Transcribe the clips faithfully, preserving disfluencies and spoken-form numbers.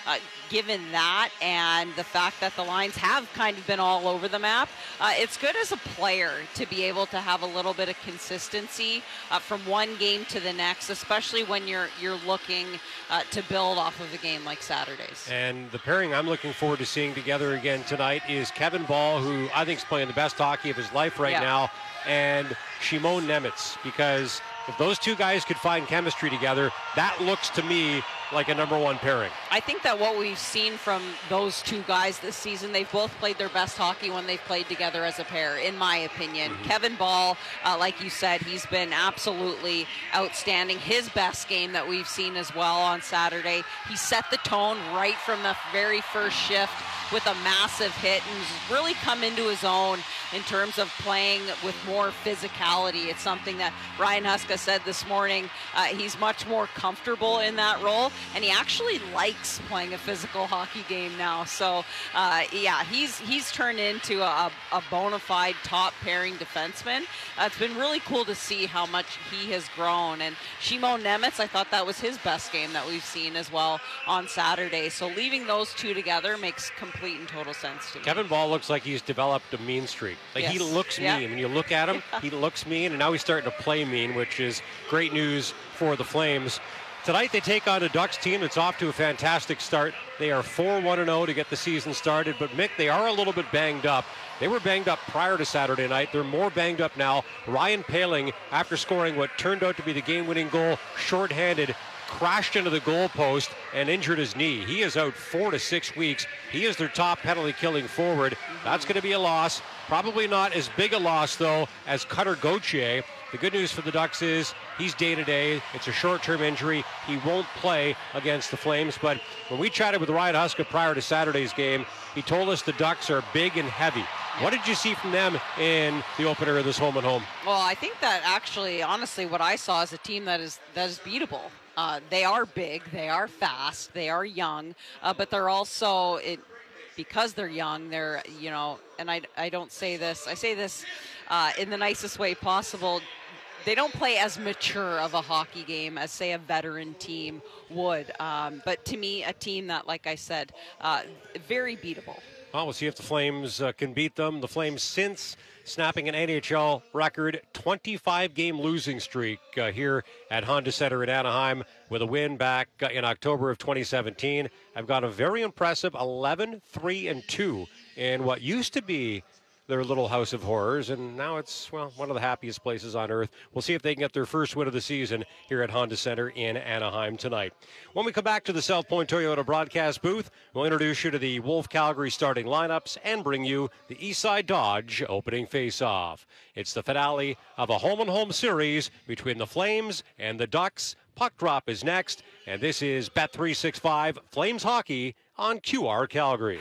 uh, given that and the fact that the lines have kind of been all over the map, uh, it's good as a player to be able to have a little bit of consistency uh, from one game to the next, especially when you're you're looking uh, to build off of a game like Saturday's. And the pairing I'm looking forward to seeing together again tonight is Kevin Ball, who I think is playing the best hockey of his life right yeah. now, and Shimon Nemitz, because if those two guys could find chemistry together, that looks to me like a number one pairing. I think that what we've seen from those two guys this season, they've both played their best hockey when they've played together as a pair, in my opinion. Mm-hmm. Kevin Ball, uh, like you said, he's been absolutely outstanding. His best game that we've seen as well on Saturday. He set the tone right from the very first shift with a massive hit and has really come into his own in terms of playing with more physicality. It's something that Ryan Huska said this morning. Uh, he's much more comfortable in that role, and he actually likes playing a physical hockey game now. So, uh, yeah, he's he's turned into a, a bona fide top pairing defenseman. Uh, it's been really cool to see how much he has grown. And Shimon Nemitz, I thought that was his best game that we've seen as well on Saturday. So leaving those two together makes complete and total sense to me. Kevin Ball looks like he's developed a mean streak. Like yes. he looks yeah. mean. When you look at him, he looks mean, and now he's starting to play mean, which is great news for the Flames. Tonight they take on a Ducks team that's off to a fantastic start. They are four one and oh to get the season started, but Mick, they are a little bit banged up. They were banged up prior to Saturday night. They're more banged up now. Ryan Poehling, after scoring what turned out to be the game-winning goal, shorthanded, crashed into the goalpost and injured his knee. He is out four to six weeks. He is their top penalty-killing forward. That's going to be a loss. Probably not as big a loss, though, as Cutter Gauthier. The good news for the Ducks is he's day-to-day. It's a short-term injury. He won't play against the Flames. But when we chatted with Ryan Huska prior to Saturday's game, he told us the Ducks are big and heavy. What did you see from them in the opener of this home and home? Well, I think that actually, honestly, what I saw is a team that is that is beatable. Uh, they are big, they are fast, they are young, uh, but they're also, it, because they're young, they're, you know, and I, I don't say this, I say this uh, in the nicest way possible, they don't play as mature of a hockey game as, say, a veteran team would. Um, but to me, a team that, like I said, uh, very beatable. Well, we'll see if the Flames uh, can beat them. The Flames, since snapping an N H L record twenty-five game losing streak uh, here at Honda Center in Anaheim, with a win back uh, in October of twenty seventeen, have got a very impressive eleven three and two in what used to be their little house of horrors, and now it's, well, one of the happiest places on earth. We'll see if they can get their first win of the season here at Honda Center in Anaheim tonight. When we come back to the South Point Toyota broadcast booth, we'll introduce you to the Wolf Calgary starting lineups and bring you the Eastside Dodge opening face-off. It's the finale of a home-and-home series between the Flames and the Ducks. Puck drop is next, and this is Bet three sixty-five Flames Hockey on Q R Calgary.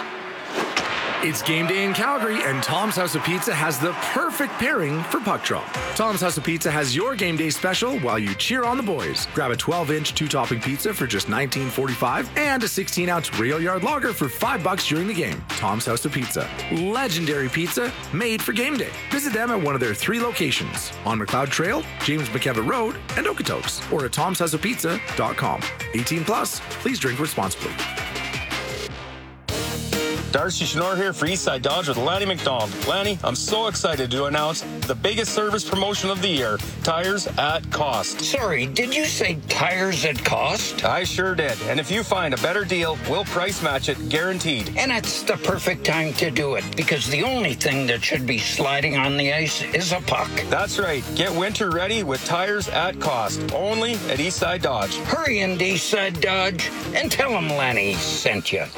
It's game day in Calgary, and Tom's House of Pizza has the perfect pairing for puck drop. Tom's House of Pizza has your game day special while you cheer on the boys. Grab a twelve inch two-topping pizza for just nineteen forty-five and a sixteen ounce Rail Yard Lager for five bucks during the game. Tom's House of Pizza. Legendary pizza made for game day. Visit them at one of their three locations on McLeod Trail, James McKevitt Road, and Okotoks, or at toms house of pizza dot com. eighteen plus, please drink responsibly. Darcy Schnorr here for Eastside Dodge with Lanny McDonald. Lanny, I'm so excited to announce the biggest service promotion of the year, tires at cost. Sorry, did you say tires at cost? I sure did. And if you find a better deal, we'll price match it, guaranteed. And it's the perfect time to do it, because the only thing that should be sliding on the ice is a puck. That's right. Get winter ready with tires at cost, only at Eastside Dodge. Hurry in to Eastside Dodge and tell them Lanny sent you.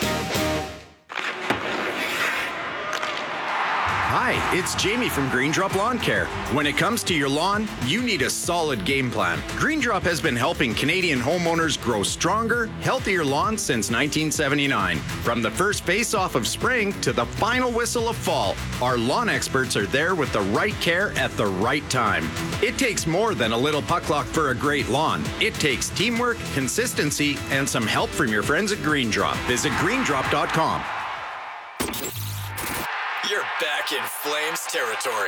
Hi, it's Jamie from Green Drop Lawn Care. When it comes to your lawn, you need a solid game plan. Green Drop has been helping Canadian homeowners grow stronger, healthier lawns since nineteen seventy-nine. From the first face-off of spring to the final whistle of fall, our lawn experts are there with the right care at the right time. It takes more than a little puck luck for a great lawn. It takes teamwork, consistency, and some help from your friends at Green Drop. Visit green drop dot com. You're back in Flames territory.